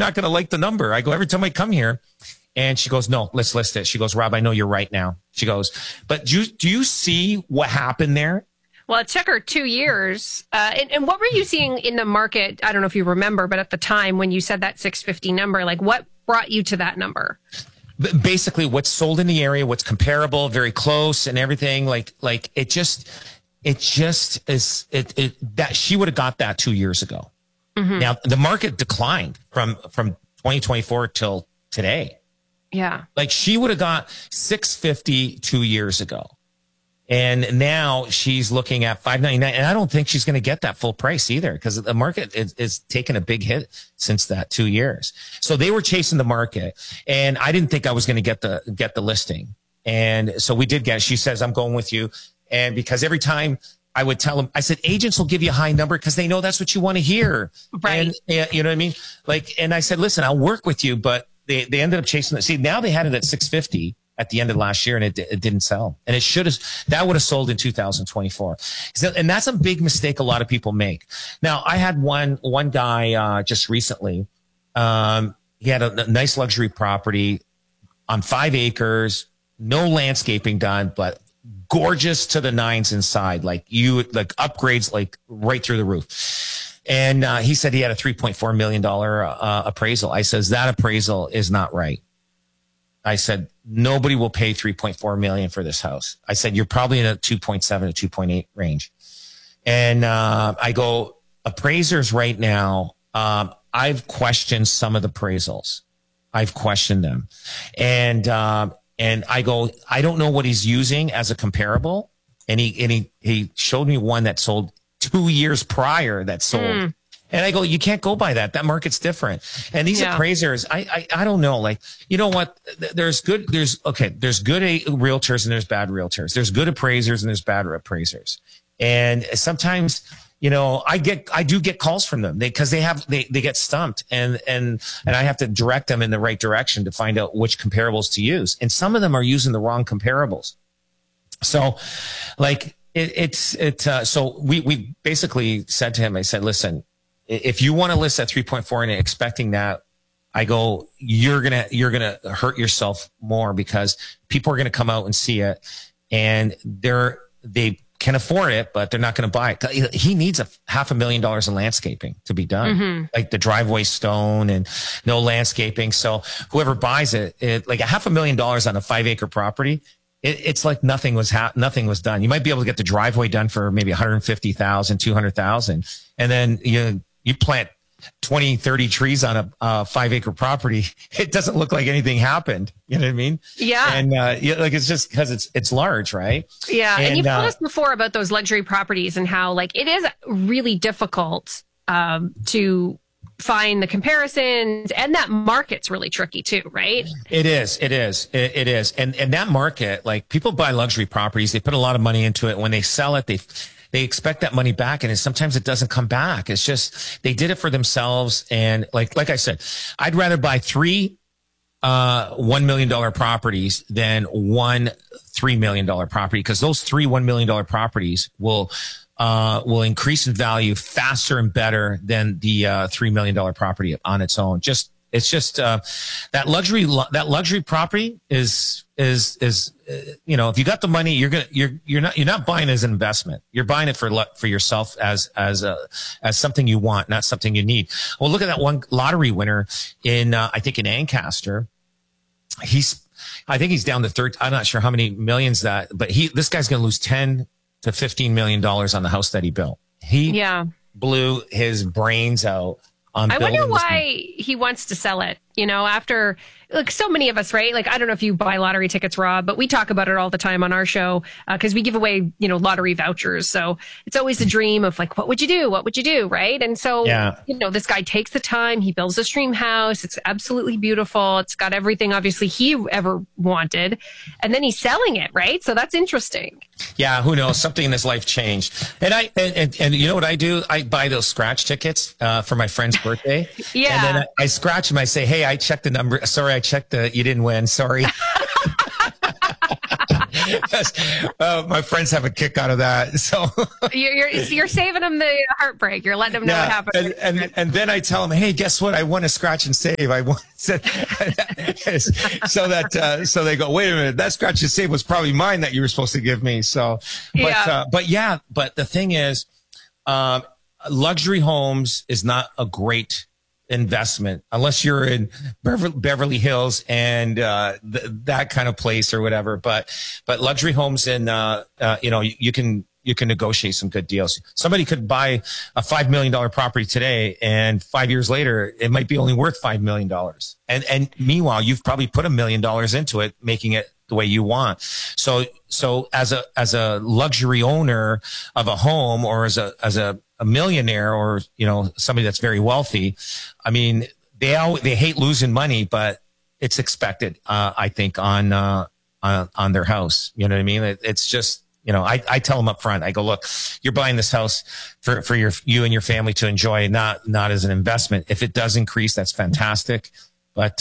not going to like the number. I go, every time I come here. And she goes, no, let's list it. She goes, Rob, I know you're right now. She goes, but do you see what happened there? Well, it took her 2 years. And what were you seeing in the market? I don't know if you remember, but at the time when you said that 650 number, like what brought you to that number? Basically, what's sold in the area, what's comparable, very close, and everything. Like it just is that she would have got that 2 years ago. Mm-hmm. Now the market declined from 2024 till today. Yeah. Like she would have got 650 2 years ago. And now she's looking at 599. And I don't think she's going to get that full price either because the market is taking a big hit since that 2 years. So they were chasing the market and I didn't think I was going to get the listing. And so we did get, she says, I'm going with you. And because every time I would tell them, I said, agents will give you a high number because they know that's what you want to hear. Right. And you know what I mean? Like, and I said, listen, I'll work with you, but they ended up chasing it. See, now they had it at 650 at the end of last year and it didn't sell. And it should have, that would have sold in 2024. And that's a big mistake a lot of people make. Now, I had one guy, just recently, he had a nice luxury property on 5 acres, no landscaping done, but gorgeous to the nines inside. Like upgrades, like right through the roof. And he said he had a $3.4 million appraisal. I says, that appraisal is not right. I said, nobody will pay $3.4 million for this house. I said, you're probably in a 2.7 to 2.8 range. And I go, appraisers right now, I've questioned some of the appraisals. I've questioned them. And I go, I don't know what he's using as a comparable. And he showed me one that sold 2 years prior that sold. And I go, you can't go by that. That market's different. And these appraisers, I don't know. Like, you know what? There's good realtors and there's bad realtors. There's good appraisers and there's bad appraisers. And sometimes, you know, I do get calls from them because they get stumped and I have to direct them in the right direction to find out which comparables to use. And some of them are using the wrong comparables. So like, so we basically said to him, I said, listen, if you want to list at 3.4 and expecting that, I go, you're going to hurt yourself more because people are going to come out and see it and they can afford it, but they're not going to buy it. He needs $500,000 in landscaping to be done, like the driveway stone and no landscaping. So whoever buys it like $500,000 on a 5 acre property, it's like nothing was done. You might be able to get the driveway done for maybe 150,000, 200,000. And then you plant 20, 30 trees on a 5 acre property. It doesn't look like anything happened. You know what I mean? Yeah. And like it's just because it's large, right? Yeah. And you've told us before about those luxury properties and how like it is really difficult to find the comparisons, and that market's really tricky too, right? It is. And that market, like people buy luxury properties, they put a lot of money into it. When they sell it, they expect that money back, and sometimes it doesn't come back. It's just they did it for themselves. And like I said, I'd rather buy 3 $1 million properties than 1 $3 million property, because those 3 $1 million properties will increase in value faster and better than the $3 million property on its own. It's just that luxury property is you know, if you got the money, you're not buying it as an investment. You're buying it for yourself as something you want, not something you need. Well, look at that one lottery winner in I think in Ancaster. I think he's down to 30. I'm not sure how many millions but this guy's going to lose 10 to $15 million on the house that he built. He blew his brains out on building. I wonder why he wants to sell it, you know, after like so many of us, right? Like, I don't know if you buy lottery tickets, Rob, but we talk about it all the time on our show because we give away, you know, lottery vouchers. So it's always a dream of like, what would you do? What would you do? Right. And so, you know, this guy takes the time. He builds this dream house. It's absolutely beautiful. It's got everything, obviously, he ever wanted. And then he's selling it. Right. So that's interesting. Yeah. Who knows? Something in his life changed. And you know what I do? I buy those scratch tickets for my friend's birthday. Yeah. And then I scratch them. I say, hey, I checked the number. Sorry, I checked you didn't win. Sorry. My friends have a kick out of that. So you're saving them the heartbreak. You're letting them know what happened. And then I tell them, hey, guess what? I won a scratch and save. I won. So they go, wait a minute, that scratch and save was probably mine that you were supposed to give me. So, but the thing is, luxury homes is not a great investment unless you're in Beverly Hills and that kind of place or whatever. But luxury homes in you can negotiate some good deals. Somebody could buy a $5 million property today, and 5 years later, it might be only worth $5 million. And meanwhile, you've probably put $1 million into it, making it the way you want. So as a luxury owner of a home, or as a millionaire, or, somebody that's very wealthy, I mean, they hate losing money, but it's expected, I think, on their house. You know what I mean? It's just, I tell them up front, I go, look, you're buying this house for you and your family to enjoy, not as an investment. If it does increase, that's fantastic. But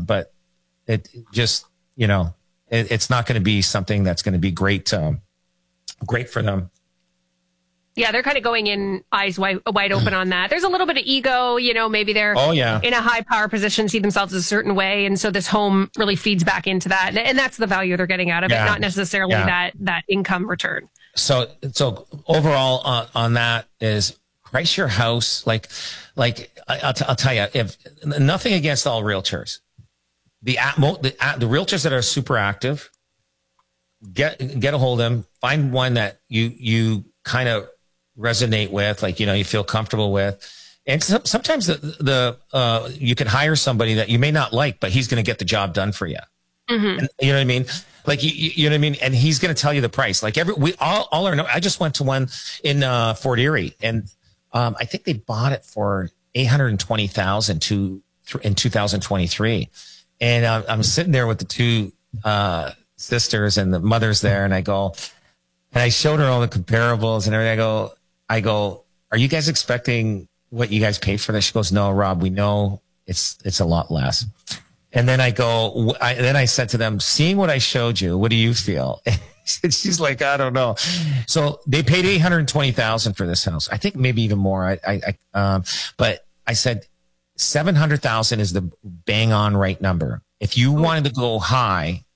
it just, it's not going to be something that's going to be great for them. Yeah, they're kind of going in eyes wide open on that. There's a little bit of ego, maybe they're in a high power position, see themselves a certain way. And so this home really feeds back into that. And that's the value they're getting out of it, not necessarily that income return. So overall on that is price your house. Like I'll tell you, if nothing against all realtors, the realtors that are super active, get a hold of them, find one that you kind of resonate with, like, you feel comfortable with. And sometimes you can hire somebody that you may not like, but he's going to get the job done for you. Mm-hmm. And, you know what I mean? Like, you know what I mean? And he's going to tell you the price. Like I just went to one in Fort Erie, and I think they bought it for $820,000 in 2023. And I'm sitting there with the two sisters and the mother's there, and I go, and I showed her all the comparables and everything. I go, are you guys expecting what you guys paid for this? She goes, no, Rob, we know it's a lot less. And then then I said to them, seeing what I showed you, what do you feel? She's like, I don't know. So they paid $820,000 for this house. I think maybe even more. But I said, $700,000 is the bang on right number. If you wanted to go high,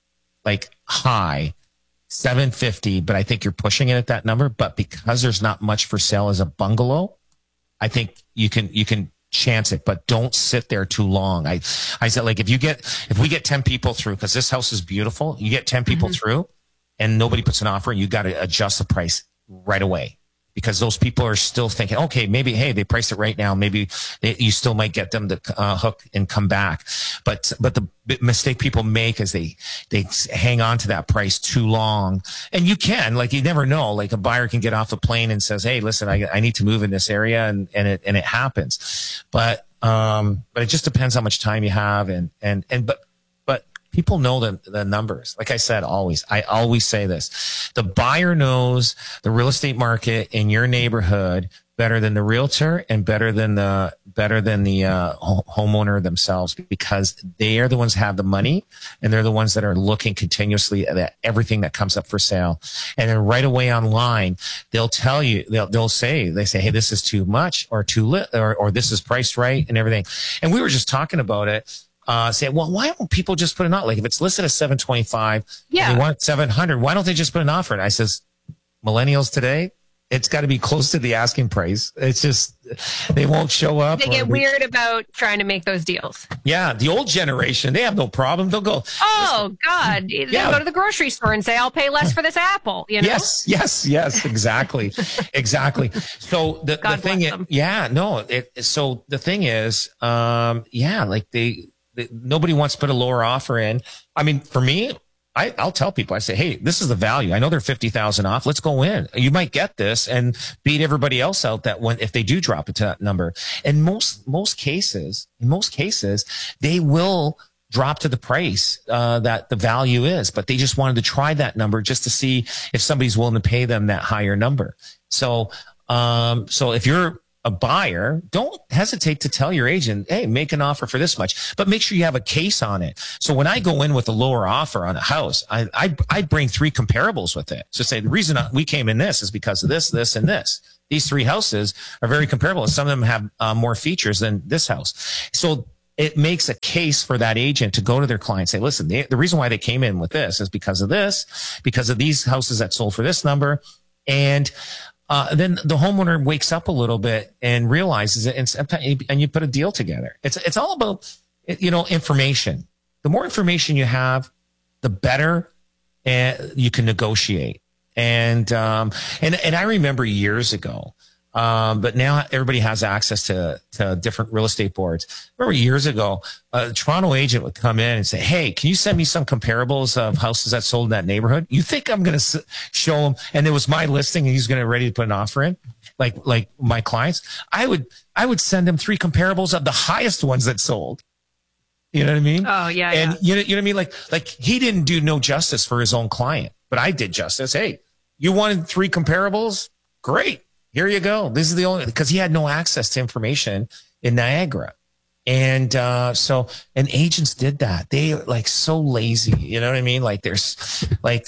750, but I think you're pushing it at that number. But because there's not much for sale as a bungalow, I think you can chance it, but don't sit there too long. I said, like, if we get 10 people through, because this house is beautiful, you get 10 people through and nobody puts an offer, you got to adjust the price right away. Because those people are still thinking, okay, maybe, hey, they priced it right now. Maybe you still might get them to hook and come back. But the mistake people make is they hang on to that price too long. And you never know. Like, a buyer can get off the plane and says, hey, listen, I need to move in this area, and it happens. But it just depends how much time you have, but people know the numbers. Like I said, I always say this: the buyer knows the real estate market in your neighborhood better than the realtor, and better than the homeowner themselves, because they are the ones that have the money, and they're the ones that are looking continuously at everything that comes up for sale. And then right away online, they'll tell you, they say, hey, this is too much, or too little, or this is priced right, and everything. And we were just talking about it. Say, well, why don't people just put an offer? Like, if it's listed at 725, and they want 700, why don't they just put an offer? And I says, millennials today, it's got to be close to the asking price. It's just, they won't show up. They get weird about trying to make those deals. Yeah. The old generation, they have no problem. They'll go, oh God. They'll go to the grocery store and say, I'll pay less for this apple. Yes, exactly. Exactly. So the thing is, so the thing is, nobody wants to put a lower offer in. I mean, for me, I'll tell people, I say, hey, this is the value. I know they're 50,000 off. Let's go in. You might get this and beat everybody else out if they do drop it to that number. And most cases, they will drop to the price that the value is, but they just wanted to try that number just to see if somebody's willing to pay them that higher number. So if you're a buyer, don't hesitate to tell your agent, hey, make an offer for this much, but make sure you have a case on it. So when I go in with a lower offer on a house, I bring 3 comparables with it. So say the reason we came in this is because of this, this, and this. These 3 houses are very comparable. And some of them have more features than this house. So it makes a case for that agent to go to their client and say, listen, the reason why they came in with this is because of this, because of these houses that sold for this number. And then the homeowner wakes up a little bit and realizes it, and you put a deal together. It's all about, information. The more information you have, the better you can negotiate. And I remember years ago, but now everybody has access to different real estate boards. I remember years ago, a Toronto agent would come in and say, hey, can you send me some comparables of houses that sold in that neighborhood? You think I'm going to show him? And it was my listing and he's going to ready to put an offer in, like my clients. I would send him 3 comparables of the highest ones that sold. You know what I mean? Oh yeah. And you know what I mean? Like he didn't do no justice for his own client, but I did justice. Hey, you wanted 3 comparables? Great. Here you go. This is the only, because he had no access to information in Niagara. And agents did that. They like so lazy. You know what I mean? Like it's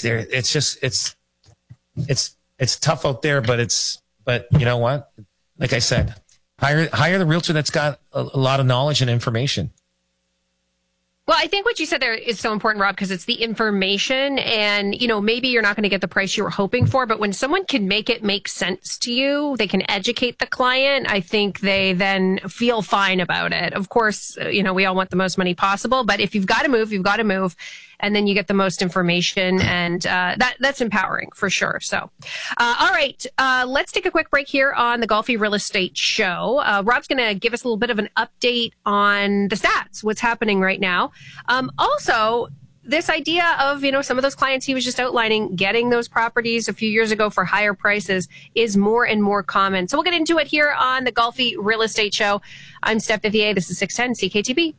tough out there, but you know what? Like I said, hire the realtor that's got a lot of knowledge and information. Well, I think what you said there is so important, Rob, because it's the information and, maybe you're not going to get the price you were hoping for, but when someone can make it make sense to you, they can educate the client. I think they then feel fine about it. Of course, we all want the most money possible, but if you've got to move, you've got to move. And then you get the most information, and that's empowering for sure. So, all right, let's take a quick break here on the Golfi Real Estate Show. Rob's going to give us a little bit of an update on the stats, what's happening right now. Also, this idea of, some of those clients he was just outlining, getting those properties a few years ago for higher prices is more and more common. So we'll get into it here on the Golfi Real Estate Show. I'm Steph Vivier. This is 610 CKTB.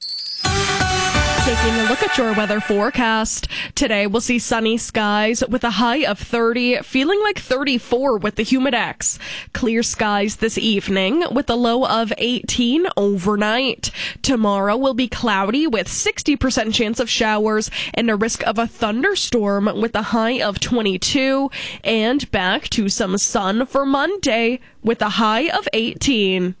Taking a look at your weather forecast. Today, we'll see sunny skies with a high of 30, feeling like 34 with the Humidex. Clear skies this evening with a low of 18 overnight. Tomorrow will be cloudy with 60% chance of showers and a risk of a thunderstorm with a high of 22. And back to some sun for Monday with a high of 18.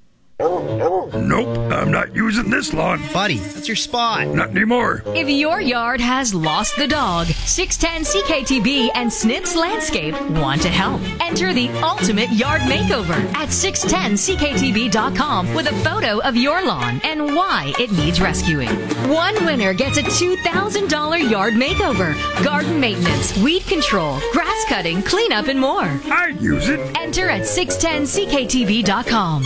Nope, I'm not using this lawn. Buddy, that's your spot. Not anymore. If your yard has lost the dog, 610 CKTB and Snitz Landscape want to help. Enter the ultimate yard makeover at 610CKTB.com with a photo of your lawn and why it needs rescuing. One winner gets a $2,000 yard makeover, garden maintenance, weed control, grass cutting, cleanup, and more. I'd use it. Enter at 610CKTB.com.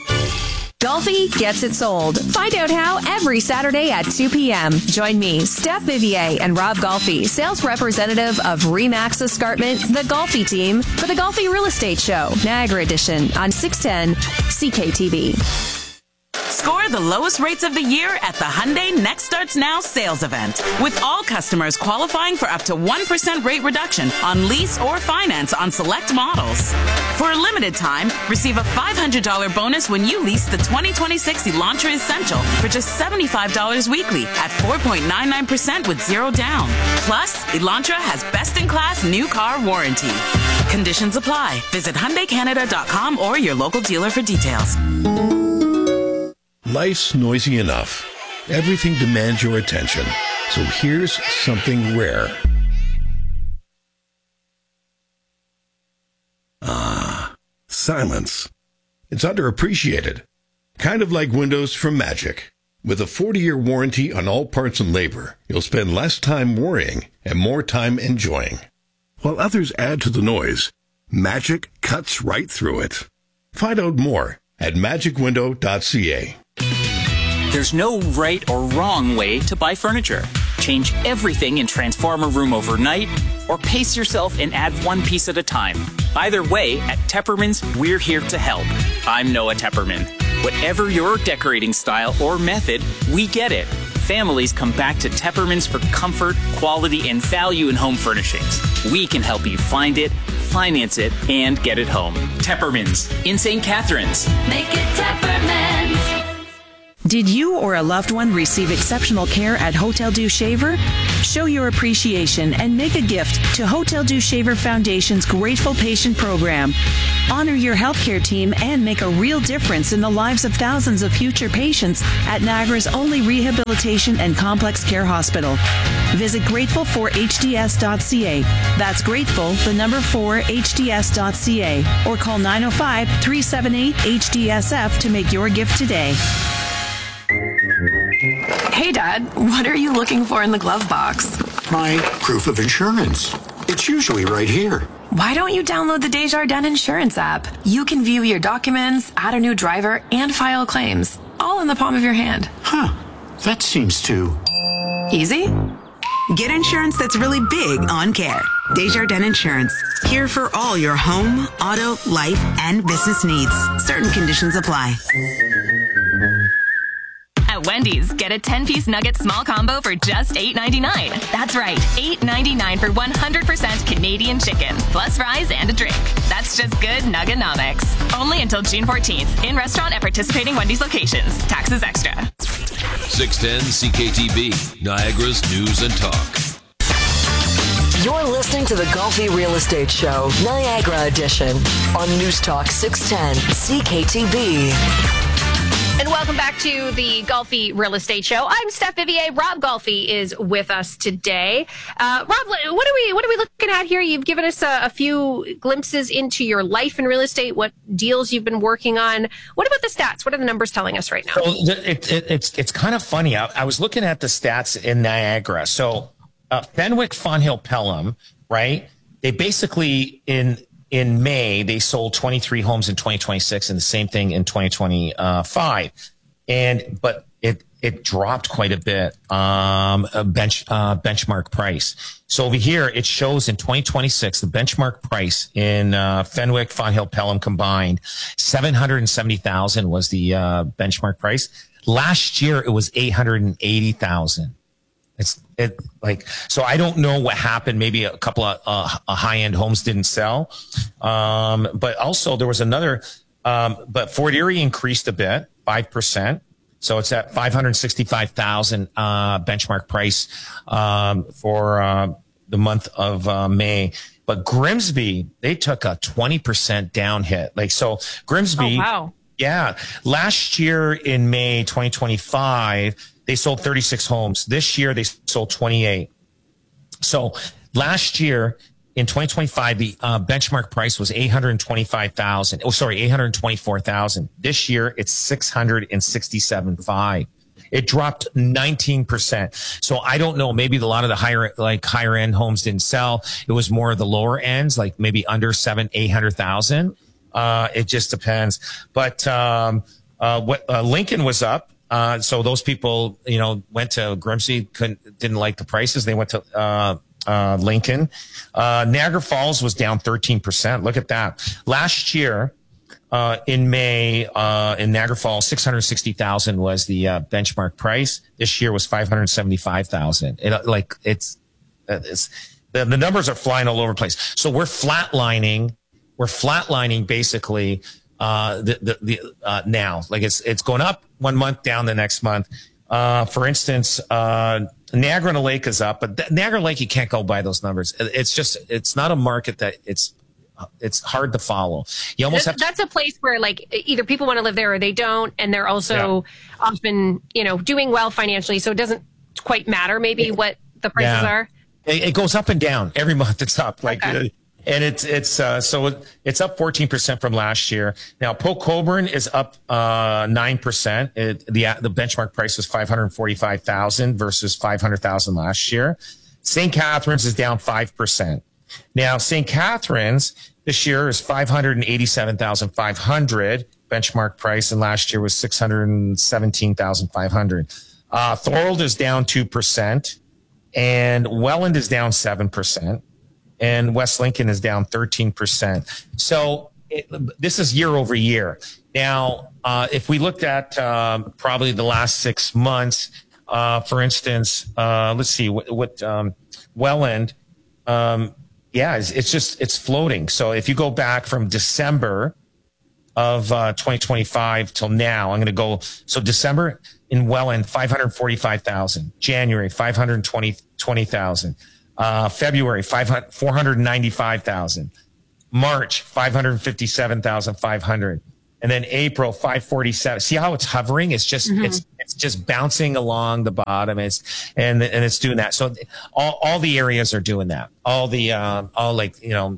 Golfi gets it sold. Find out how every Saturday at 2 p.m. Join me, Steph Vivier, and Rob Golfi, sales representative of RE/MAX Escarpment, the Golfi team, for the Golfi Real Estate Show, Niagara Edition on 610 CKTB. Score the lowest rates of the year at the Hyundai Next Starts Now sales event, with all customers qualifying for up to 1% rate reduction on lease or finance on select models. For a limited time, receive a $500 bonus when you lease the 2026 Elantra Essential for just $75 weekly at 4.99% with zero down. Plus, Elantra has best-in-class new car warranty. Conditions apply. Visit HyundaiCanada.com or your local dealer for details. Life's noisy enough. Everything demands your attention. So here's something rare. Silence. It's underappreciated. Kind of like windows from Magic. With a 40-year warranty on all parts and labor, you'll spend less time worrying and more time enjoying. While others add to the noise, Magic cuts right through it. Find out more at magicwindow.ca. There's no right or wrong way to buy furniture. Change everything and transform a room overnight, or pace yourself and add one piece at a time. Either way, at Tepperman's, we're here to help. I'm Noah Tepperman. Whatever your decorating style or method, we get it. Families come back to Tepperman's for comfort, quality, and value in home furnishings. We can help you find it, finance it, and get it home. Teppermans in St. Catharines. Make it Teppermans. Did you or a loved one receive exceptional care at Hotel Dieu Shaver? Show your appreciation and make a gift to Hotel Dieu Shaver Foundation's Grateful Patient Program. Honor your healthcare team and make a real difference in the lives of thousands of future patients at Niagara's only rehabilitation and complex care hospital. Visit grateful4hds.ca. That's grateful, the number 4hds.ca, or call 905-378-HDSF to make your gift today. Hey, Dad, what are you looking for in the glove box? My proof of insurance. It's usually right here. Why don't you download the Desjardins Insurance app? You can view your documents, add a new driver, and file claims, all in the palm of your hand. Huh. That seems too easy. Get insurance that's really big on care. Desjardins Insurance. Here for all your home, auto, life, and business needs. Certain conditions apply. At Wendy's, get a 10-piece nugget small combo for just $8.99. That's right, $8.99 for 100% Canadian chicken, plus fries and a drink. That's just good nuggenomics. Only until June 14th. In restaurant at participating Wendy's locations. Taxes extra. 610 CKTB, Niagara's News and Talk. You're listening to the Golfi Real Estate Show, Niagara Edition, on News Talk 610 CKTB. And welcome back to the Golfi Real Estate Show. I'm Steph Vivier. Rob Golfi is with us today. Rob, what are we looking at here? You've given us a few glimpses into your life in real estate, what deals you've been working on. What about the stats? What are the numbers telling us right now? Well, it's kind of funny. I was looking at the stats in Niagara. So Fenwick, Fonthill, Pelham, right? They basically in May, they sold 23 homes in 2026 and the same thing in 2025. But it dropped quite a bit, benchmark price. So over here, it shows in 2026, the benchmark price in Fenwick, Fonthill, Pelham combined, $770,000 was the benchmark price. Last year, it was $880,000. So I don't know what happened. Maybe a couple of high-end homes didn't sell. But also there was another, but Fort Erie increased a bit, 5%. So it's at $565,000 benchmark price for the month of May. But Grimsby, they took a 20% down hit. Grimsby, oh, wow. Yeah, last year in May 2025, they sold 36 homes. This year, they sold 28. So last year in 2025, the benchmark price was $824,000. This year, it's $667,500. It dropped 19%. So I don't know. Maybe a lot of the higher end homes didn't sell. It was more of the lower ends, like maybe under $800,000. It just depends. But Lincoln was up. So those people, went to Grimsby, didn't like the prices. They went to Lincoln. Niagara Falls was down 13%. Look at that. Last year, in May, in Niagara Falls, $660,000 was the benchmark price. This year was $575,000. The numbers are flying all over the place. So we're flatlining basically now. It's going up one month, down the next month. For instance, Niagara Lake is up, but Niagara Lake, you can't go by those numbers. It's not a market that it's hard to follow. You almost have to. That's a place where either people want to live there or they don't. And they're also often, doing well financially. So it doesn't quite matter maybe what the prices are. It goes up and down every month. It's up and it's up 14% from last year. Now, Port Colborne is up 9%. The benchmark price was $545,000 versus $500,000 last year. St. Catharines is down 5%. Now, St. Catharines this year is $587,500 benchmark price, and last year was $617,500. Thorold is down 2%, and Welland is down 7%. And West Lincoln is down 13%. So this is year over year. Now, if we looked at probably the last 6 months, for instance, let's see what Welland, Yeah, it's floating. So if you go back from December of 2025 till now, I'm going to go. So December in Welland, 545,000. January, 520,000. February, 495,000. March, 557,500. And then April, 547. See how it's hovering? It's just, it's just bouncing along the bottom. And it's doing that. So all the areas are doing that. All like,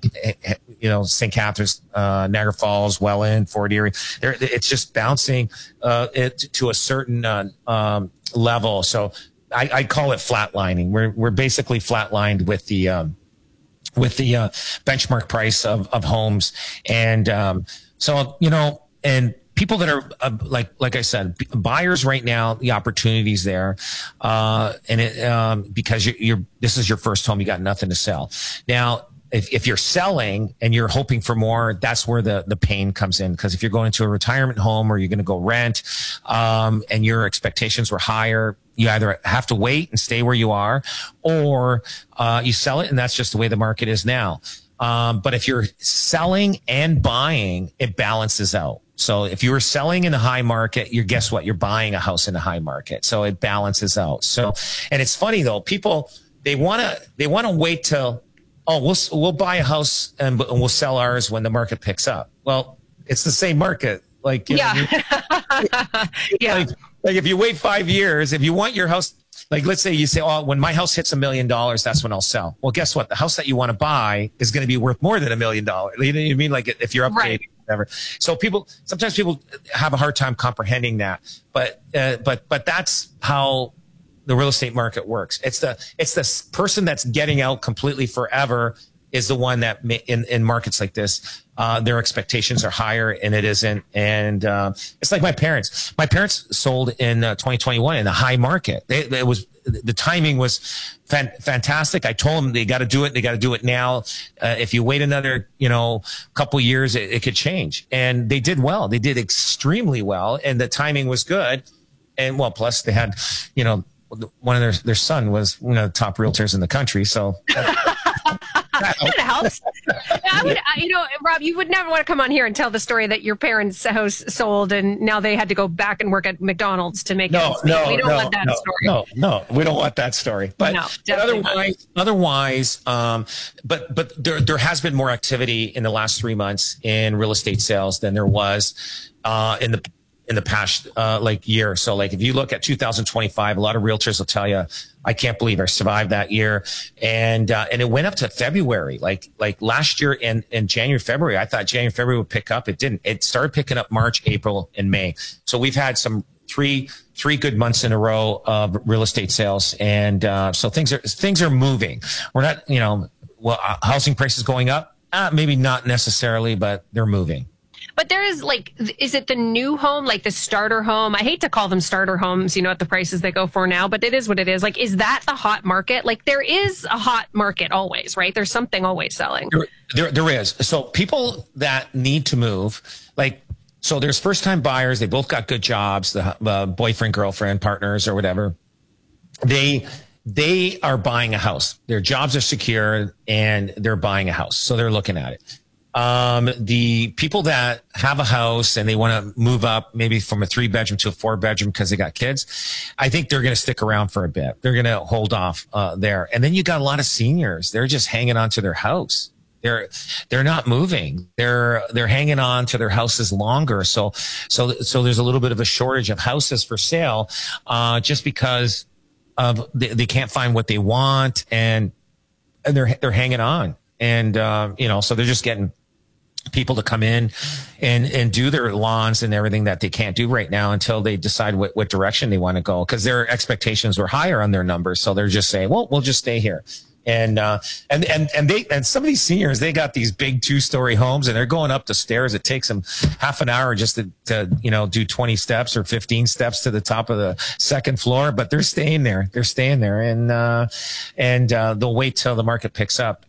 St. Catharines, Niagara Falls, Welland, Fort Erie. It's just bouncing, it to a certain, level. So I call it flatlining. We're basically flatlined with the benchmark price of homes. And, so, and people that are like I said, buyers right now, the opportunity's there, because this is your first home, you got nothing to sell. Now, if you're selling and you're hoping for more, that's where the pain comes in. Because if you're going into a retirement home or you're going to go rent, and your expectations were higher, you either have to wait and stay where you are, or you sell it, and that's just the way the market is now. But if you're selling and buying, it balances out. So if you were selling in the high market, guess what? You're buying a house in the high market. So it balances out. So, and it's funny though, people, they want to wait till, we'll buy a house and we'll sell ours when the market picks up. Well, it's the same market. Like, yeah. Like if you wait 5 years, if you want your house, like let's say you say, when my house hits $1 million, that's when I'll sell. Well, guess what? The house that you want to buy is going to be worth more than $1 million. You know what I mean? Like if you're upgrading. Right. Whatever. So sometimes people have a hard time comprehending that, but that's how the real estate market works. It's the person that's getting out completely forever is the one that in markets like this, their expectations are higher and it isn't. And, it's like my parents sold in 2021 in the high market. The timing was fantastic. I told them they got to do it. They got to do it now. If you wait another, couple years, it could change. And they did well. They did extremely well. And the timing was good. And plus they had, one of their son was one of the top realtors in the country. So that helps. Rob, you would never want to come on here and tell the story that your parents' house sold and now they had to go back and work at McDonald's to make it. We don't want that story. No, we don't want that story. But otherwise, but there has been more activity in the last 3 months in real estate sales than there was in the past year. So if you look at 2025, a lot of realtors will tell you, I can't believe I survived that year. And it went up to February, like last year in January, February. I thought January, February would pick up. It didn't. It started picking up March, April, and May. So we've had some three good months in a row of real estate sales. And so things are moving. We're not, housing prices going up? Maybe not necessarily, but they're moving. But there is is it the new home, like the starter home? I hate to call them starter homes, at the prices they go for now, but it is what it is. Is that the hot market? There is a hot market always, right? There's something always selling. There is. So people that need to move, so there's first time buyers. They both got good jobs, the boyfriend, girlfriend, partners or whatever. They are buying a house. Their jobs are secure and they're buying a house. So they're looking at it. The people that have a house and they want to move up maybe from a 3-bedroom to a 4-bedroom because they got kids, I think they're going to stick around for a bit. They're going to hold off there. And then you got a lot of seniors. They're just hanging on to their house. They're not moving. They're hanging on to their houses longer. So there's a little bit of a shortage of houses for sale, just because of they can't find what they want and they're hanging on. And, so they're just getting people to come in and do their lawns and everything that they can't do right now until they decide what direction they want to go, because their expectations were higher on their numbers. So they're just saying, well, we'll just stay here. And some of these seniors, they got these big 2-story homes and they're going up the stairs. It takes them half an hour just to do 20 steps or 15 steps to the top of the second floor, but they're staying there. And they'll wait till the market picks up.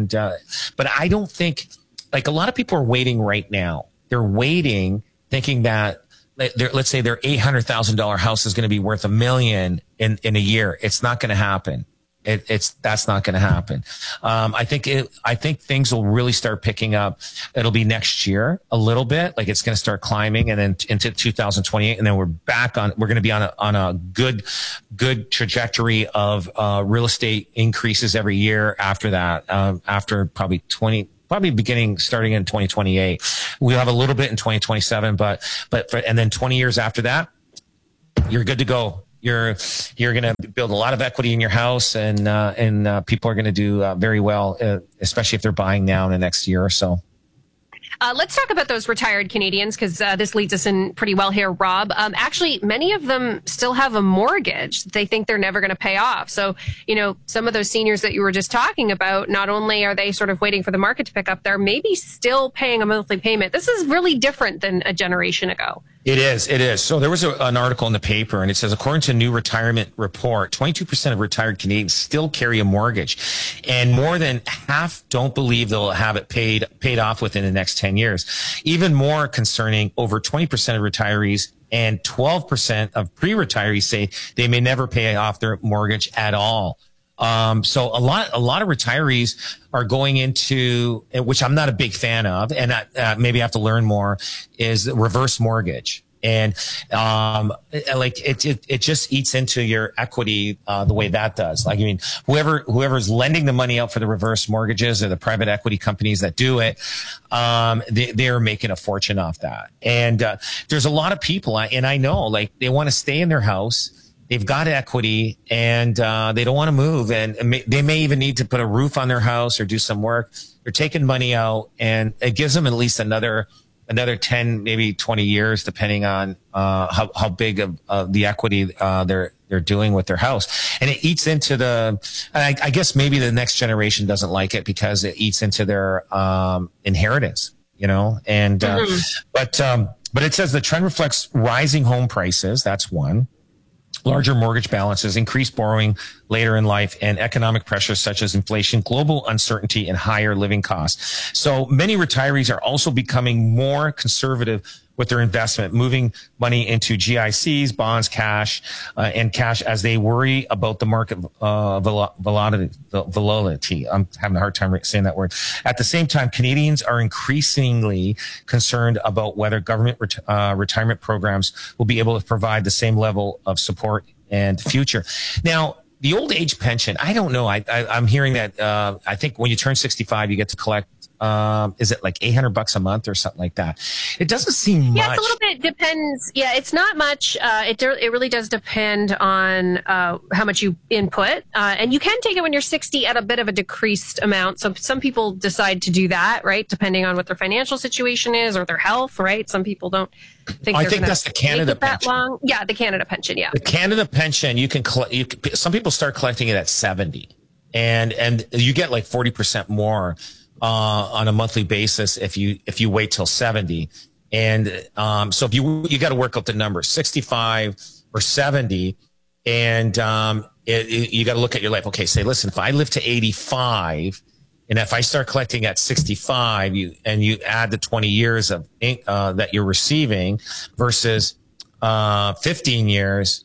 But I don't think, a lot of people are waiting right now. They're waiting thinking that let's say their $800,000 house is going to be worth $1 million in a year. It's not going to happen. That's not going to happen. I think things will really start picking up. It'll be next year a little bit, like it's going to start climbing, and then into 2028, and then we're going to be on a good trajectory of real estate increases every year after that. After probably starting in 2028, we'll have a little bit in 2027, and then 20 years after that, you're good to go. You're going to build a lot of equity in your house, and people are going to do very well, especially if they're buying now in the next year or so. Let's talk about those retired Canadians, because this leads us in pretty well here, Rob. Actually, many of them still have a mortgage they think they're never going to pay off. So, some of those seniors that you were just talking about, not only are they sort of waiting for the market to pick up, they're maybe still paying a monthly payment. This is really different than a generation ago. It is. So there was an article in the paper, and it says, according to a new retirement report, 22% of retired Canadians still carry a mortgage, and more than half don't believe they'll have it paid off within the next 10 years. Even more concerning, over 20% of retirees and 12% of pre-retirees say they may never pay off their mortgage at all. So a lot of retirees are going into, which I'm not a big fan of, and maybe I have to learn more, is reverse mortgage. And, it just eats into your equity, the way that does. Like, I mean, whoever's lending the money out for the reverse mortgages, or the private equity companies that do it, they're making a fortune off that. And, there's a lot of people, and I know, like, they want to stay in their house. They've got equity, and they don't want to move, and they may even need to put a roof on their house or do some work. They're taking money out, and it gives them at least another 10, maybe 20 years, depending on how big of the equity they're doing with their house. And it eats into I guess maybe the next generation doesn't like it because it eats into their inheritance, And but it says the trend reflects rising home prices. That's one. Larger mortgage balances, increased borrowing later in life, and economic pressures such as inflation, global uncertainty, and higher living costs. So many retirees are also becoming more conservative with their investment, moving money into GICs, bonds, cash, and cash as they worry about the market volatility. I'm having a hard time saying that word. At the same time, Canadians are increasingly concerned about whether government retirement programs will be able to provide the same level of support and future. Now, the old age pension, I don't know. I'm hearing that I think when you turn 65, you get to collect, is it like $800 a month or something like that? It doesn't seem much. Yeah, it's a little bit depends. Yeah, it's not much. It really does depend on how much you input, and you can take it when you're 60 at a bit of a decreased amount. So some people decide to do that, right, depending on what their financial situation is or their health, right? Some people don't think. I think that's the Canada pension. Long. Yeah, the Canada pension. Yeah, the Canada pension. You can collect. Some people start collecting it at 70, and you get like 40% more. On a monthly basis if you wait till 70. And so if you got to work out the numbers, 65 or 70, and you got to look at your life. Okay, say, listen, if I live to 85, and if I start collecting at 65, you add the 20 years of that you're receiving versus 15 years,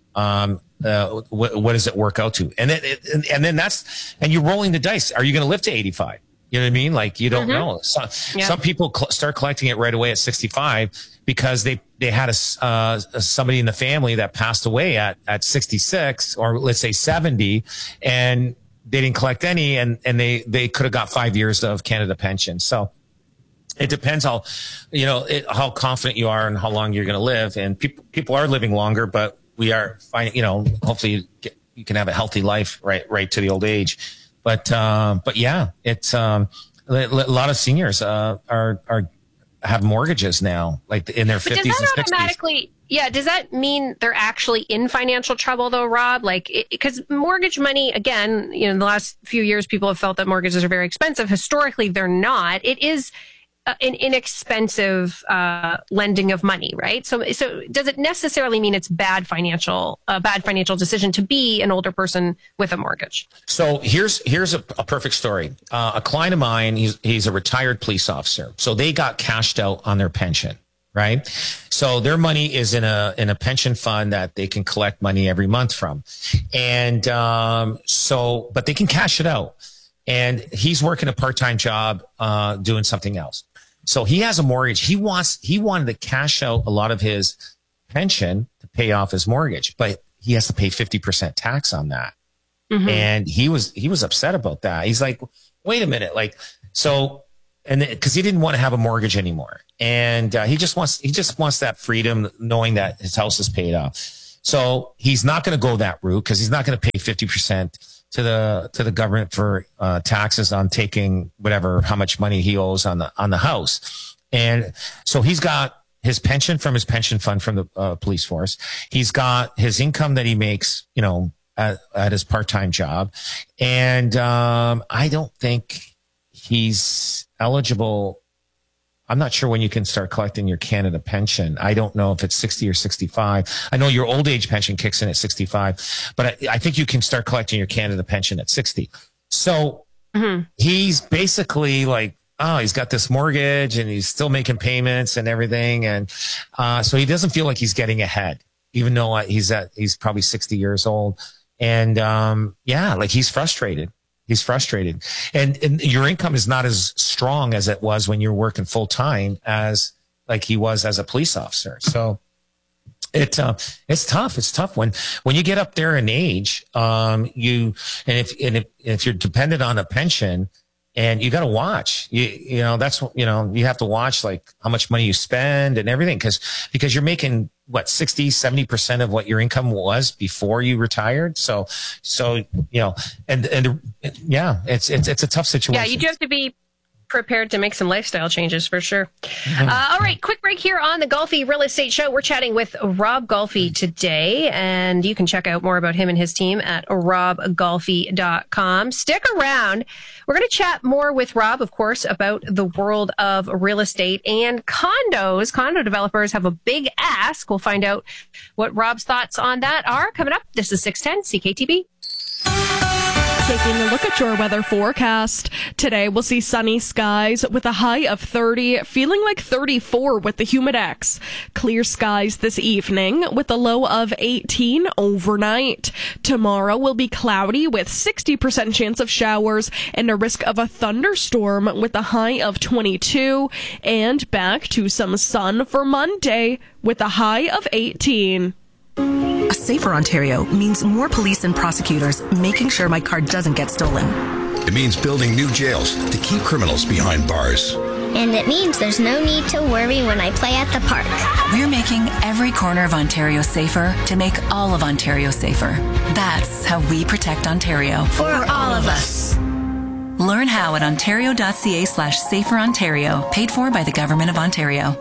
what does it work out to? And then you're rolling the dice. Are you going to live to 85? You know what I mean? Like, you don't know. Some people start collecting it right away at 65 because they had somebody in the family that passed away at 66, or let's say 70, and they didn't collect any, and they could have got 5 years of Canada pension. So it depends how confident you are and how long you're going to live. And people are living longer, but we are finding, hopefully you can have a healthy life right to the old age. But yeah, it's a lot of seniors have mortgages now, like in their 50s and 60s. Automatically, does that mean they're actually in financial trouble though, Rob? Like, because mortgage money, again, in the last few years, people have felt that mortgages are very expensive. Historically, they're not. It is an inexpensive lending of money, right? So does it necessarily mean it's a bad financial decision to be an older person with a mortgage? So here's a perfect story. A client of mine, he's a retired police officer. So they got cashed out on their pension. right? So their money is in a pension fund that they can collect money every month from. And but they can cash it out. And he's working a part-time job doing something else. So he has a mortgage. He wanted to cash out a lot of his pension to pay off his mortgage, but he has to pay 50% tax on that. Mm-hmm. And he was upset about that. He's like, wait a minute. Like, so, and cause he didn't want to have a mortgage anymore. And he just wants that freedom, knowing that his house is paid off. So he's not going to go that route, because he's not going to pay 50% to the government for taxes on taking how much money he owes on the house. And so he's got his pension from his pension fund from the police force. He's got his income that he makes, at his part-time job. And I don't think he's eligible. I'm not sure when you can start collecting your Canada pension. I don't know if it's 60 or 65. I know your old age pension kicks in at 65, but I think you can start collecting your Canada pension at 60. So he's basically like, he's got this mortgage and he's still making payments and everything. And so he doesn't feel like he's getting ahead, even though he's probably 60 years old. And like he's frustrated. He's frustrated. And your income is not as strong as it was when you're working full time as like he was as a police officer. So it's tough. It's tough when you get up there in age, if you're dependent on a pension, and you got to watch, that's what, you have to watch like how much money you spend and everything. Because you're making 60-70% of what your income was before you retired. So, it's a tough situation. Yeah. You do have to be prepared to make some lifestyle changes for sure. All right, quick break here on the Golfi Real Estate Show. We're chatting with Rob Golfi today, and you can check out more about him and his team at robgolfi.com. Stick around. We're going to chat more with Rob, of course, about the world of real estate and condos. Condo developers have a big ask. We'll find out what Rob's thoughts on that are coming up. This is 610 CKTB. Taking a look at your weather forecast. Today, we'll see sunny skies with a high of 30, feeling like 34 with the Humidex. Clear skies this evening with a low of 18 overnight. Tomorrow will be cloudy with 60% chance of showers and a risk of a thunderstorm with a high of 22. And back to some sun for Monday with a high of 18. A safer Ontario means more police and prosecutors making sure my car doesn't get stolen. It means building new jails to keep criminals behind bars. And it means there's no need to worry when I play at the park. We're making every corner of Ontario safer to make all of Ontario safer. That's how we protect Ontario. For all of us. Learn how at ontario.ca/saferontario. Paid for by the Government of Ontario.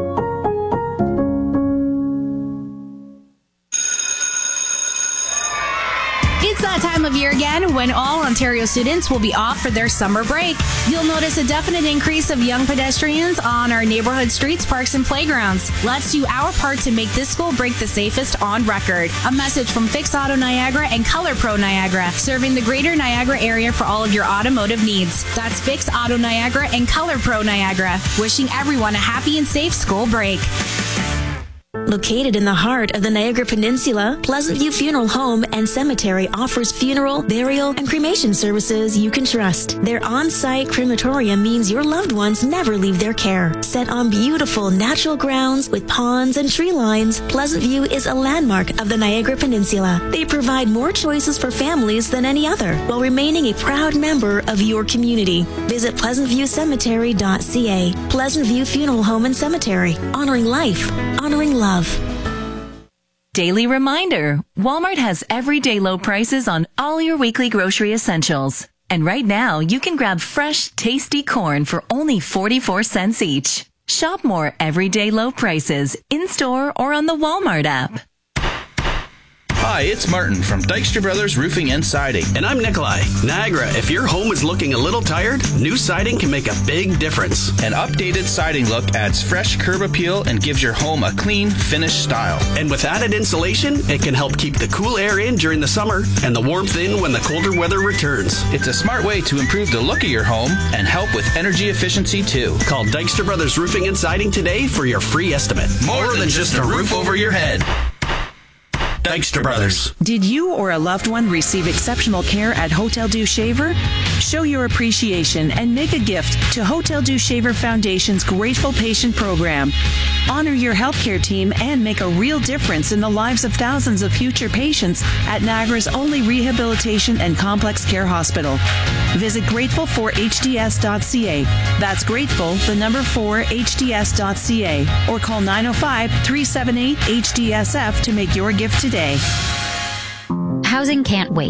It's that time of year again when all Ontario students will be off for their summer break. You'll notice a definite increase of young pedestrians on our neighborhood streets, parks, and playgrounds. Let's do our part to make this school break the safest on record. A message from Fix Auto Niagara and Color Pro Niagara, serving the greater Niagara area for all of your automotive needs. That's Fix Auto Niagara and Color Pro Niagara, wishing everyone a happy and safe school break. Located in the heart of the Niagara Peninsula, Pleasant View Funeral Home and Cemetery offers funeral, burial, and cremation services you can trust. Their on-site crematorium means your loved ones never leave their care. Set on beautiful natural grounds with ponds and tree lines, Pleasant View is a landmark of the Niagara Peninsula. They provide more choices for families than any other, while remaining a proud member of your community. Visit pleasantviewcemetery.ca. Pleasant View Funeral Home and Cemetery. Honoring life. Honoring love. Daily reminder, Walmart has everyday low prices on all your weekly grocery essentials. And right now, you can grab fresh, tasty corn for only 44 cents each. Shop more everyday low prices in-store or on the Walmart app. Hi, it's Martin from Dykstra Brothers Roofing and Siding. And I'm Nikolai. Niagara, if your home is looking a little tired, new siding can make a big difference. An updated siding look adds fresh curb appeal and gives your home a clean, finished style. And with added insulation, it can help keep the cool air in during the summer and the warmth in when the colder weather returns. It's a smart way to improve the look of your home and help with energy efficiency too. Call Dykstra Brothers Roofing and Siding today for your free estimate. More than just a roof over your head. Dykstra Brothers. Did you or a loved one receive exceptional care at Hotel Dieu Shaver? Show your appreciation and make a gift to Hotel Dieu Shaver Foundation's Grateful Patient Program. Honor your healthcare team and make a real difference in the lives of thousands of future patients at Niagara's only rehabilitation and complex care hospital. Visit grateful4hds.ca. That's grateful, the number 4hds.ca, or call 905-378-HDSF to make your gift today. Housing can't wait.